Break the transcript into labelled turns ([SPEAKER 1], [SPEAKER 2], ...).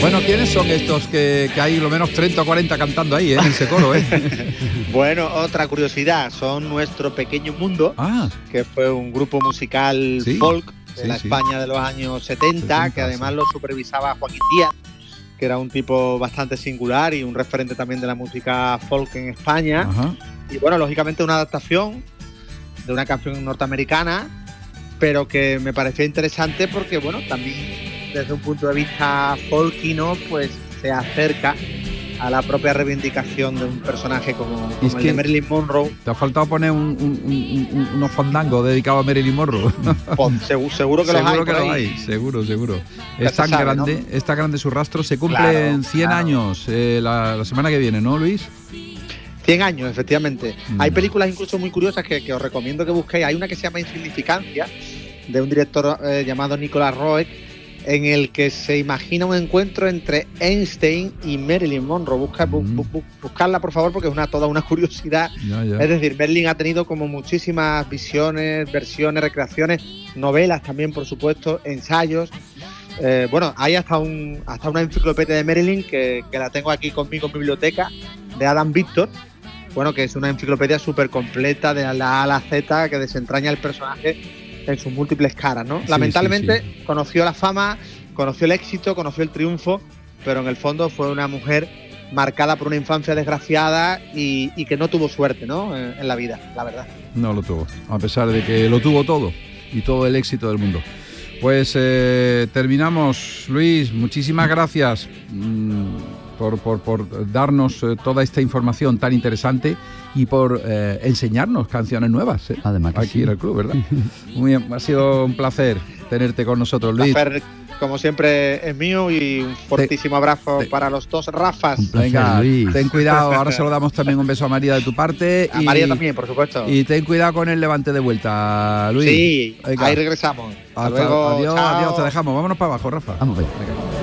[SPEAKER 1] Bueno, ¿quiénes son estos que hay lo menos 30 o 40 cantando ahí, en ese coro,
[SPEAKER 2] Bueno, otra curiosidad, son Nuestro Pequeño Mundo, que fue un grupo musical folk de la España de los años 70, que además lo supervisaba Joaquín Díaz, que era un tipo bastante singular y un referente también de la música folk en España. Ajá. Y bueno, lógicamente una adaptación de una canción norteamericana, pero que me pareció interesante porque, bueno, también desde un punto de vista folkino, pues se acerca a la propia reivindicación de un personaje como el de Marilyn Monroe.
[SPEAKER 1] Te ha faltado poner unos fandangos dedicados a Marilyn Monroe.
[SPEAKER 2] Pues, seguro que los hay.
[SPEAKER 1] Seguro. Es tan grande, ¿no? Es tan grande su rastro. Se cumplen 100 años la semana que viene, ¿no, Luis?
[SPEAKER 2] 100 años, efectivamente. Hay películas incluso muy curiosas que os recomiendo que busquéis. Hay una que se llama Insignificancia, de un director llamado Nicholas Roeg, en el que se imagina un encuentro entre Einstein y Marilyn Monroe. Buscarla, por favor, porque es toda una curiosidad. Ya. Es decir, Marilyn ha tenido como muchísimas visiones, versiones, recreaciones, novelas también, por supuesto, ensayos. Bueno, hay hasta una enciclopedia de Marilyn que la tengo aquí conmigo en mi biblioteca, de Adam Victor. Bueno, que es una enciclopedia súper completa de la A a la Z, que desentraña el personaje en sus múltiples caras, ¿no? Lamentablemente conoció la fama, conoció el éxito, conoció el triunfo, pero en el fondo fue una mujer marcada por una infancia desgraciada y que no tuvo suerte, ¿no? En la vida, la verdad.
[SPEAKER 1] No lo tuvo, a pesar de que lo tuvo todo y todo el éxito del mundo. Pues terminamos, Luis, muchísimas gracias por darnos toda esta información tan interesante y por enseñarnos canciones nuevas,
[SPEAKER 3] además
[SPEAKER 1] aquí en el club, ¿verdad? Muy bien, ha sido un placer tenerte con nosotros, Luis.
[SPEAKER 2] Placer, como siempre, es mío, y un fortísimo abrazo para los dos Rafas.
[SPEAKER 1] Venga, Luis, ten cuidado, ahora se lo damos también un beso a María de tu parte.
[SPEAKER 2] A María también, por supuesto.
[SPEAKER 1] Y ten cuidado con el levante de vuelta, Luis.
[SPEAKER 2] Sí, venga. Ahí regresamos.
[SPEAKER 1] Hasta luego. Adiós, te dejamos. Vámonos para abajo, Rafa.
[SPEAKER 3] Vamos, venga.